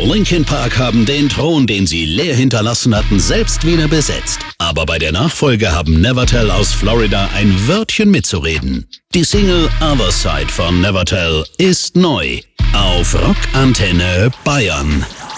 Linkin Park haben den Thron, den sie leer hinterlassen hatten, selbst wieder besetzt. Aber bei der Nachfolge haben Nevertell aus Florida ein Wörtchen mitzureden. Die Single Other Side von Nevertell ist neu auf Rock Antenne Bayern.